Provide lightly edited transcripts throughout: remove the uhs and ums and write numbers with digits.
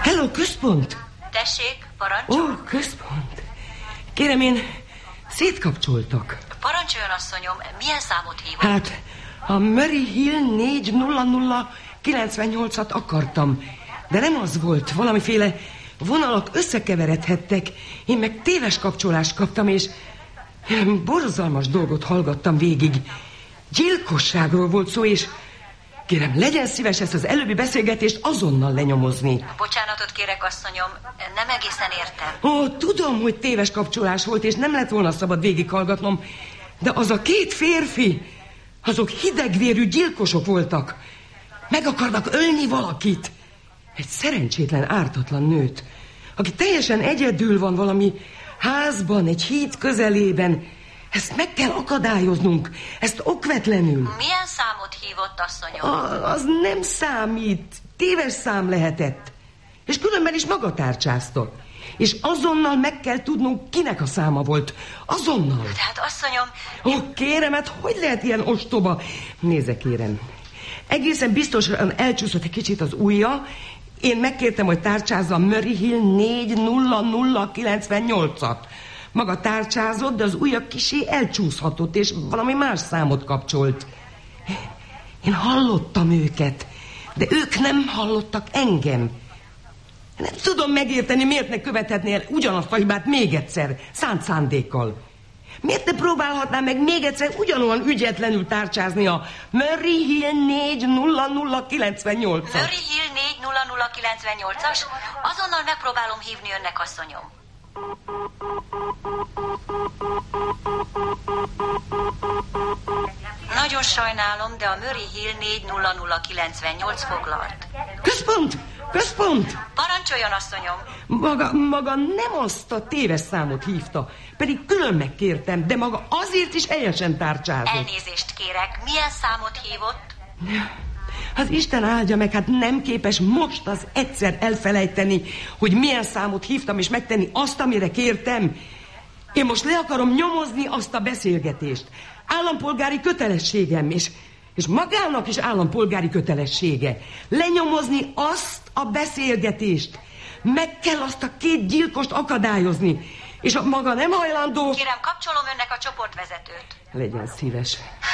Hello, központ! Tessék, parancsol? Központ. Kérem, én szétkapcsoltak. Parancsoljon, asszonyom, milyen számot hívott? Hát, a Murray Hill 40098-at akartam, de nem az volt, valamiféle vonalak összekeveredhettek. Én meg téves kapcsolást kaptam, és borzalmas dolgot hallgattam végig. Gyilkosságról volt szó, és kérem, legyen szíves ezt az előbbi beszélgetést azonnal lenyomozni. Bocsánatot kérek, asszonyom, nem egészen értem. Tudom, hogy téves kapcsolás volt, és nem lett volna szabad végighallgatnom, de az a két férfi, azok hidegvérű gyilkosok voltak. Meg akarnak ölni valakit. Egy szerencsétlen, ártatlan nőt, aki teljesen egyedül van valami házban, egy híd közelében. Ezt meg kell akadályoznunk, ezt okvetlenül. Milyen számot hívott, asszonyom? Az nem számít, téves szám lehetett. És különben is maga tárcsáztott. És azonnal meg kell tudnunk, kinek a száma volt. Azonnal. Tehát, asszonyom... Kérem, hát hogy lehet ilyen ostoba? Nézze, kérem. Egészen biztosan elcsúszott egy kicsit az ujja. Én megkértem, hogy tárcsázza a Murray Hill 40098-at. Maga tárcsázott, de az ujja kisé elcsúszhatott, és valami más számot kapcsolt. Én hallottam őket, de ők nem hallottak engem. Nem tudom megérteni, miért ne követhetné el ugyanazt a hibát még egyszer, szánt szándékkal. Miért ne próbálhatnám meg még egyszer ugyanolyan ügyetlenül tárcsázni a Murray Hill 40098-at? Murray Hill 40098-as? Azonnal megpróbálom hívni önnek, asszonyom. Nagyon sajnálom, de a Murray Hill 40098 foglalt. Központ! Központ! Parancsoljon, asszonyom! Maga nem azt a téves számot hívta, pedig külön megkértem, de maga azért is helyesen tárcsázott. Elnézést kérek, milyen számot hívott? Az Isten áldja meg, hát nem képes most az egyszer elfelejteni, hogy milyen számot hívtam, és megtenni azt, amire kértem. Én most le akarom nyomozni azt a beszélgetést. Állampolgári kötelességem, és magának is állampolgári kötelessége. Lenyomozni azt a beszélgetést. Meg kell azt a két gyilkost akadályozni. És a maga nem hajlandó... Kérem, kapcsolom önnek a csoportvezetőt. Legyen szíves.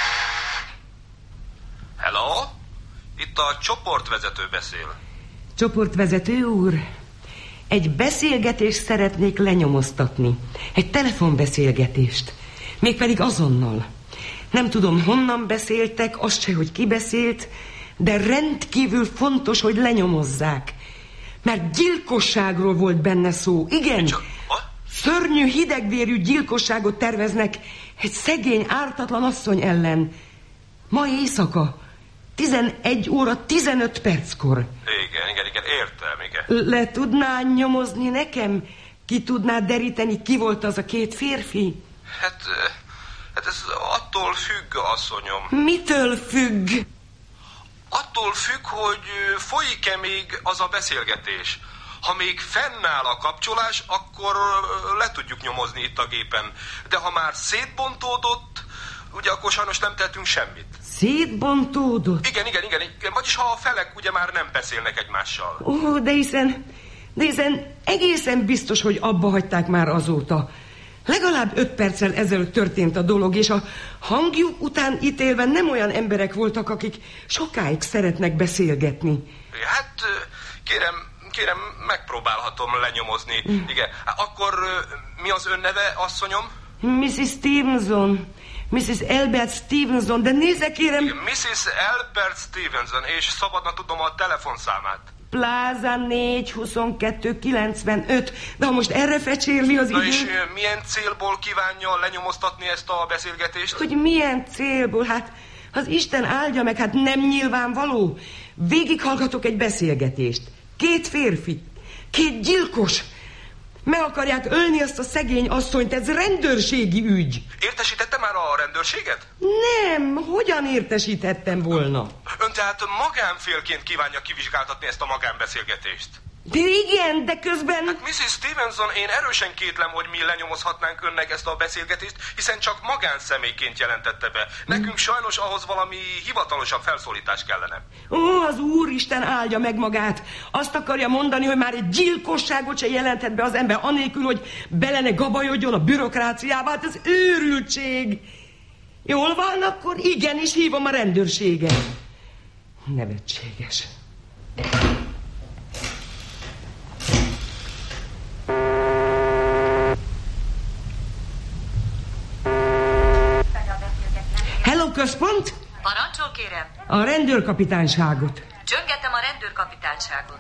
Hello? Itt a csoportvezető beszél. Csoportvezető úr, egy beszélgetést szeretnék lenyomoztatni. Egy telefonbeszélgetést. Mégpedig azonnal. Nem tudom, honnan beszéltek, azt se, hogy ki beszélt, de rendkívül fontos, hogy lenyomozzák. Mert gyilkosságról volt benne szó. Igen, szörnyű, hidegvérű gyilkosságot terveznek egy szegény, ártatlan asszony ellen. Ma éjszaka, 11 óra 15 perckor. Igen, értem, igen. Le tudná nyomozni nekem? Ki tudná deríteni, ki volt az a két férfi? Hát ez attól függ, asszonyom. Mitől függ? Attól függ, hogy folyik-e még az a beszélgetés. Ha még fennáll a kapcsolás, akkor le tudjuk nyomozni itt a gépen. De ha már szétbontódott, ugye akkor sajnos nem tehetünk semmit. Szétbontódott? Igen. Vagyis ha a felek ugye már nem beszélnek egymással. De hiszen egészen biztos, hogy abba hagyták már azóta. Legalább 5 perccel ezelőtt történt a dolog, és a hangjuk után ítélve nem olyan emberek voltak, akik sokáig szeretnek beszélgetni. Hát, kérem, megpróbálhatom lenyomozni. Igen. Akkor mi az ön neve, asszonyom? Mrs. Stevenson. Mrs. Albert Stevenson, de nézze, kérem... Igen, Mrs. Albert Stevenson, és szabadna tudnom a telefonszámát. Plaza 42295. De ha most erre fecsérli az idő... Na és milyen célból kívánja lenyomoztatni ezt a beszélgetést? Hogy milyen célból? Hát az Isten áldja meg, hát nem nyilvánvaló. Végighallgatok egy beszélgetést. 2 férfi, 2 gyilkos. Meg akarják ölni azt a szegény asszonyt, ez rendőrségi ügy. Értesítette már a rendőrséget? Nem, hogyan értesíthettem volna? Ön tehát magánfélként kívánja kivizsgáltatni ezt a magánbeszélgetést? Igen, de közben... Hát Mrs. Stevenson, én erősen kétlem, hogy mi lenyomozhatnánk önnek ezt a beszélgetést, hiszen csak magánszemélyként jelentette be. Nekünk sajnos ahhoz valami hivatalosabb felszólítás kellene. Ó, az Úristen áldja meg magát. Azt akarja mondani, hogy már egy gyilkosságot se jelenthet be az ember, anélkül, hogy bele ne gabajodjon a bürokráciába. Hát ez őrültség. Jól van, akkor igenis hívom a rendőrséget. Nevetséges. Hello, központ? Parancsol, kérem? A rendőrkapitányságot. Csöngetem a rendőrkapitányságot.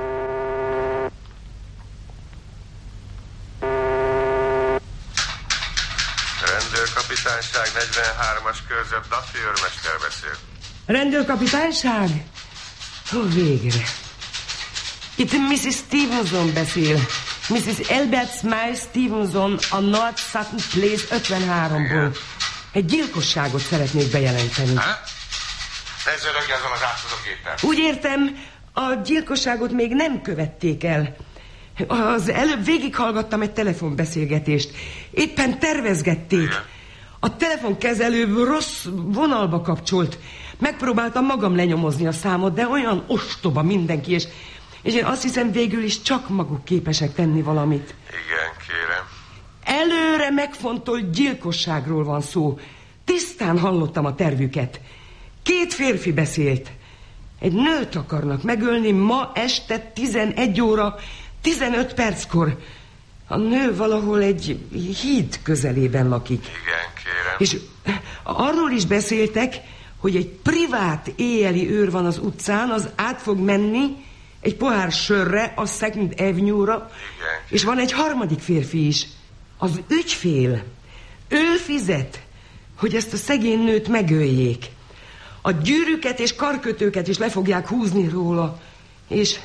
Rendőrkapitányság 43-as körzet, Duffy őrmester beszél. Rendőrkapitányság? Ó, végre. Itt Mrs. Stevenson beszél. Mrs. Albert Smile Stevenson a North Sutton Place 53-ból. Egy gyilkosságot szeretnék bejelenteni. Hát? Ne zörögjezzon az átkozóképpen. Úgy értem, a gyilkosságot még nem követték el. Az előbb végighallgattam egy telefonbeszélgetést. Éppen tervezgették. Igen. A telefonkezelő rossz vonalba kapcsolt. Megpróbáltam magam lenyomozni a számot, de olyan ostoba mindenki, és én azt hiszem, végül is csak maguk képesek tenni valamit. Igen, kérem. Előre megfontolt gyilkosságról van szó. Tisztán hallottam a tervüket. 2 férfi beszélt. Egy nőt akarnak megölni ma este 11 óra 15 perckor. A nő valahol egy híd közelében lakik. Igen, kérem. És arról is beszéltek, hogy egy privát éjjeli őr van az utcán, az át fog menni egy pohár sörre a Second Avenue-ra. Igen. És van egy harmadik férfi is. Az ügyfél. Ő fizet, hogy ezt a szegény nőt megöljék. A gyűrűket és karkötőket is le fogják húzni róla. És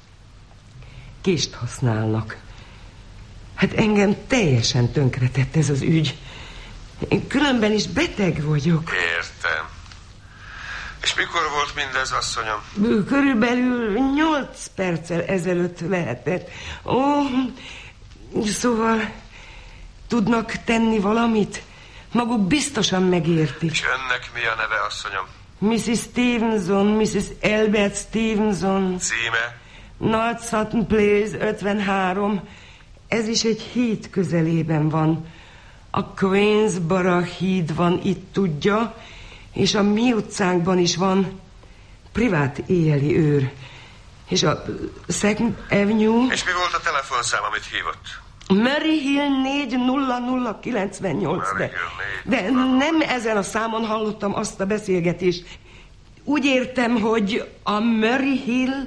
kést használnak. Hát engem teljesen tönkretett ez az ügy. Én különben is beteg vagyok. Értem. És mikor volt mindez, asszonyom? Körülbelül 8 perccel ezelőtt lehetett. Ó, szóval tudnak tenni valamit? Maguk biztosan megértik. És önnek mi a neve, asszonyom? Mrs. Stevenson, Mrs. Albert Stevenson. Címe? North Sutton Place 53. Ez is egy híd közelében van. A Queensborough híd van itt, tudja, és a mi utcánkban is van privát éjjeli őr. És a Second Avenue... És mi volt a telefonszám, amit hívott? Murray Hill 40098. De nem ezen a számon hallottam azt a beszélgetést. Úgy értem, hogy a Murray Hill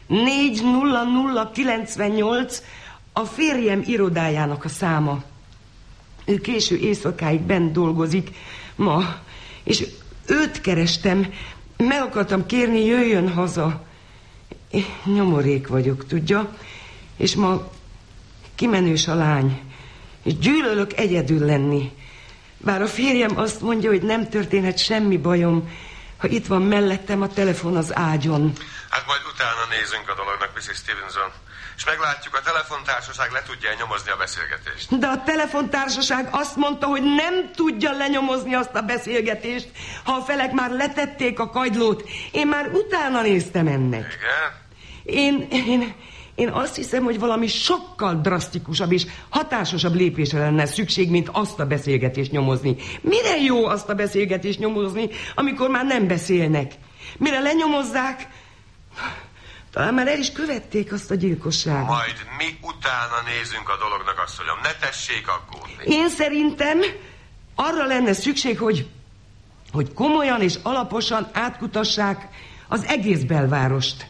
40098 a férjem irodájának a száma. Ő késő éjszakáig bent dolgozik ma, és őt kerestem. Meg akartam kérni, jöjjön haza. Én nyomorék vagyok, tudja, és ma kimenős a lány, és gyűlölök egyedül lenni. Bár a férjem azt mondja, hogy nem történhet semmi bajom, ha itt van mellettem a telefon az ágyon. Hát majd utána nézünk a dolognak, Mrs. Stevenson. És meglátjuk, a telefontársaság le tudja nyomozni a beszélgetést. De a telefontársaság azt mondta, hogy nem tudja lenyomozni azt a beszélgetést, ha a felek már letették a kagylót. Én már utána néztem ennek. Igen? Én azt hiszem, hogy valami sokkal drasztikusabb és hatásosabb lépésre lenne szükség, mint azt a beszélgetést nyomozni. Mire jó azt a beszélgetést nyomozni, amikor már nem beszélnek? Mire lenyomozzák, talán már el is követték azt a gyilkosságot. Majd mi utána nézünk a dolognak, asszonyom. Ne tessék aggódni. Én szerintem arra lenne szükség, hogy komolyan és alaposan átkutassák az egész belvárost.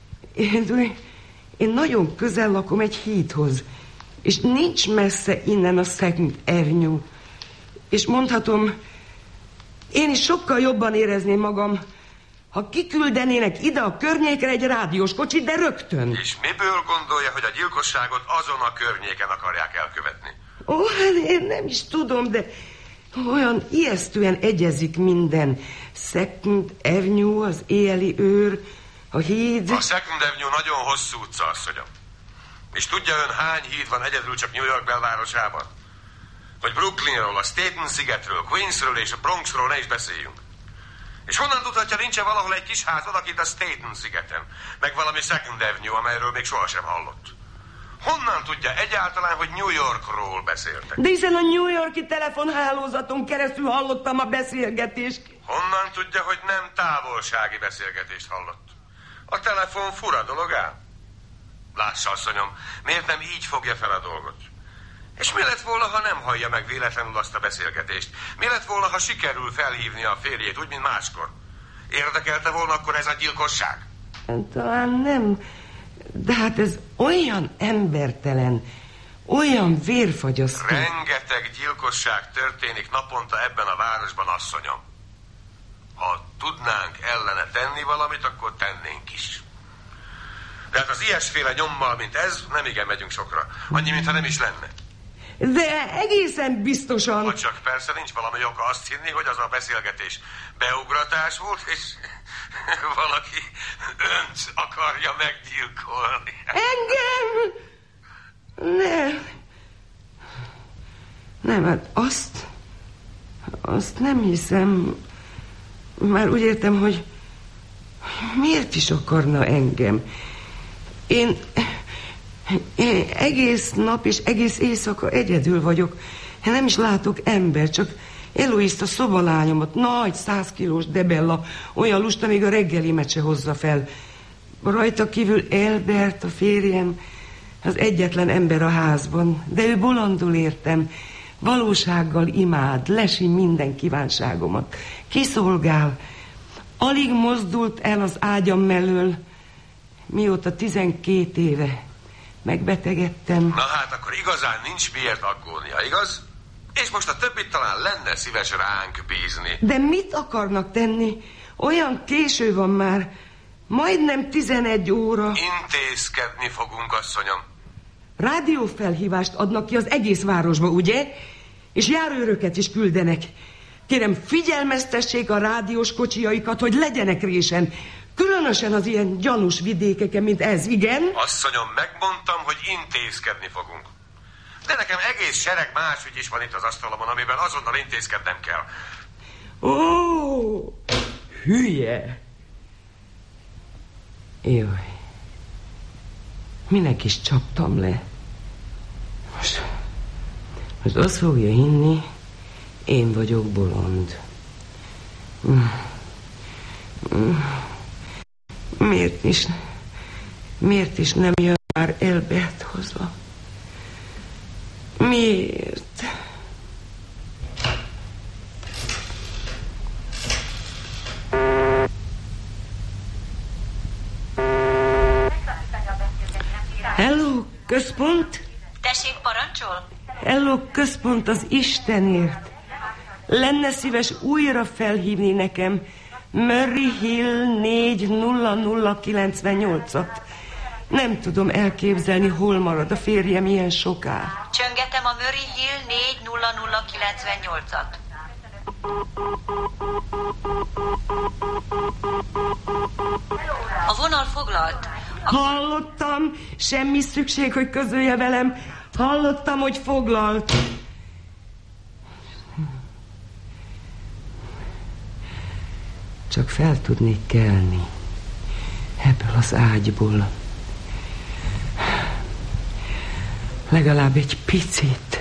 Én nagyon közel lakom egy hídhoz, és nincs messze innen a Second Avenue. És mondhatom, én is sokkal jobban érezném magam, ha kiküldenének ide a környékre egy rádiós kocsit, de rögtön. És miből gondolja, hogy a gyilkosságot azon a környéken akarják elkövetni? Ó, hát én nem is tudom, de olyan ijesztően egyezik minden. Second Avenue, az éjjeli őr, A híd... A Second Avenue nagyon hosszú utca, asszonyom. És tudja ön, hány híd van egyedül csak New York belvárosában? Hogy Brooklynról, a Staten-szigetről, Queensről és a Bronxról ne is beszéljünk. És honnan tudhatja, nincsen valahol egy kis ház odakint a Staten-szigeten, meg valami Second Avenue, amelyről még sohasem hallott? Honnan tudja egyáltalán, hogy New Yorkról beszéltek? De hiszen a New Yorki telefonhálózaton keresztül hallottam a beszélgetést. Honnan tudja, hogy nem távolsági beszélgetést hallott? A telefon fura dolog ám. Lássa, asszonyom, miért nem így fogja fel a dolgot? És mi lett volna, ha nem hallja meg véletlenül azt a beszélgetést? Mi lett volna, ha sikerül felhívni a férjét, úgy, mint máskor? Érdekelte volna akkor ez a gyilkosság? Talán nem, de hát ez olyan embertelen, olyan vérfagyasztó. Rengeteg gyilkosság történik naponta ebben a városban, asszonyom. Ha tudnánk ellene tenni valamit, akkor tennénk is. De hát az ilyesféle nyommal, mint ez, nem igen megyünk sokra. Annyi, mintha nem is lenne. De egészen biztosan... Ha csak persze nincs valami oka azt hinni, hogy az a beszélgetés beugratás volt, és valaki önt akarja meggyilkolni. Engem? Nem, hát azt nem hiszem. Már úgy értem, hogy miért is akarna engem? Én egész nap és egész éjszaka egyedül vagyok. Én nem is látok ember, csak Eloist, a szobalányomat, nagy 100 kilós debella, olyan lusta, még a reggelimet se hozza fel. Rajta kívül Albert, a férjem, az egyetlen ember a házban, de ő bolondul értem, valósággal imád, lesi minden kívánságomat, kiszolgál. Alig mozdult el az ágyam mellől, mióta 12 éve megbetegedtem. Na hát, akkor igazán nincs miért aggódnia, igaz? És most a többit talán lenne szíves ránk bízni. De mit akarnak tenni? Olyan késő van már, majdnem 11 óra. Intézkedni fogunk, asszonyom. Rádiófelhívást adnak ki az egész városba, ugye? És járőröket is küldenek. Kérem, figyelmeztessék a rádiós kocsiaikat, hogy legyenek résen. Különösen az ilyen gyanús vidékeken, mint ez, igen? Asszonyom, megmondtam, hogy intézkedni fogunk. De nekem egész sereg más ügy is van itt az asztalomon, amiben azonnal intézkednem kell. Ó, hülye! Jaj, minek is csaptam le? Most azt fogja hinni, én vagyok bolond. Miért is nem jön már Albert hozzá? Miért? Hello, központ? Tessék, parancsol? Hello, központ, az Istenért. Lenne szíves újra felhívni nekem Murray Hill 40098-at. Nem tudom elképzelni, hol marad a férjem ilyen soká. Csöngetem a Murray Hill 40098-at. A vonal foglalt. Hallottam, semmi szükség, hogy közölje velem. Hallottam, hogy foglalt. Csak fel tudnék kelni ebből az ágyból. Legalább egy picit.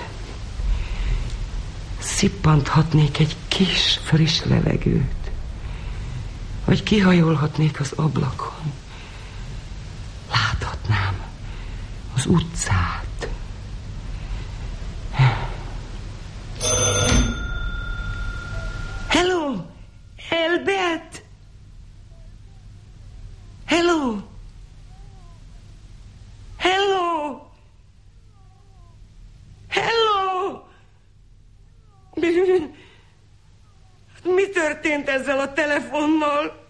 Szippanthatnék egy kis friss levegőt. Vagy kihajolhatnék az ablakon. Láthatnám az utcát. Hello! Albert! Hello! Hello! Hello! Mi történt ezzel a telefonnal?